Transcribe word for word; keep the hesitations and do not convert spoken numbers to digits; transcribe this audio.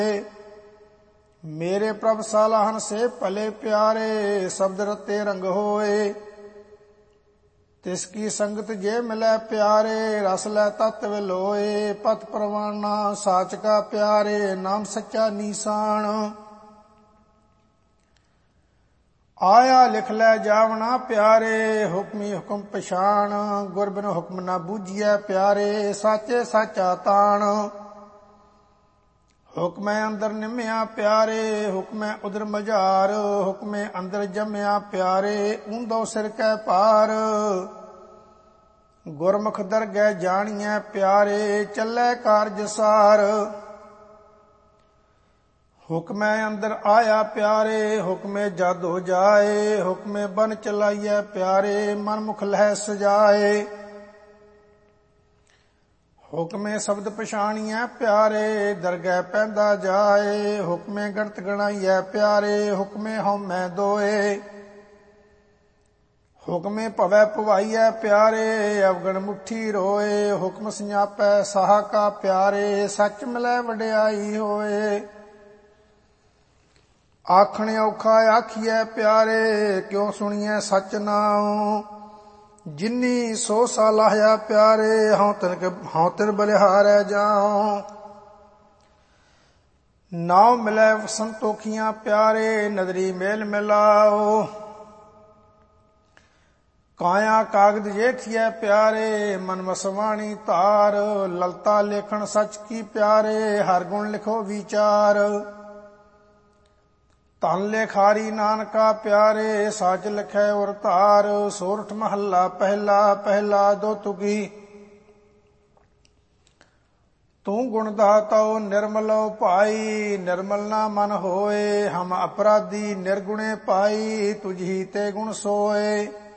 मेरे प्रभ सालाहन से पले प्यारे, शब्द रते रंग होए। तिसकी संगत जे मिलै प्यारे, रस लै तत्व लोए। पथ परवाना साच का प्यारे, नाम सच्चा नीसाण। आया लिख लै जावना प्यारे, हुक्मी हुक्म पछाण। गुर बिन हुक्म न बूझिए प्यारे, साचे साचा ताण। हुक्मै अंदर निमिया प्यारे, हुक्मै उदर मझार। हुक्मै अंदर जमिया प्यारे, ऊंदो सिर कै पार। गुरमुख दरगह जानिए प्यारे, चलै कारज सार। हुक्मै अंदर आया प्यारे, हुक्मे जद हो जाए। हुक्मे बन चलाइए प्यारे, मन मुख लह सजाए। हुक्मे शब्द पछाणिए प्यारे, दरगह पैंदा जाए। हुक्मे गणत गणाइए प्यारे, हुक्मे हउमै दोए। हुक्मे भवै भवाइए प्यारे, अवगण मुट्ठी रोए। हुक्म संजापै साहा का प्यारे, सच मिलै वਡਿਆਈ होए। आखण औखा आखिए प्यारे, क्यों सुनिए सच नाम। जिन्नी सो सालाह्या प्यारे, हऊँ तिन हऊँ तिन बलिहारै जाऊं। नाव मिलै संतोखियां प्यारे, नदरी मेल मिलाओ। काया कागद जेठिए प्यारे, मन मसवाणी तार। ललता लेखन सच की प्यारे, हर गुण लिखो विचार। धन लेखारी नानका प्यारे, साच लिखै उर धार। सोरठ महला पहला, पहला दो तुकी। तू गुण दाताओ निर्मलो भाई, निर्मल ना मन होए। हम अपराधी निर्गुणे पाई, तुझही ते गुण सोए।